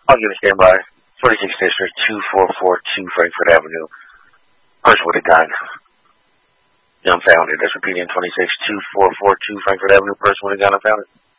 I'll give a standby. 46 District, 2442 Frankfurt Avenue. Person with a gun. Unfounded. That's repeating 26, 2442 Frankfurt Avenue. Person with a gun unfounded.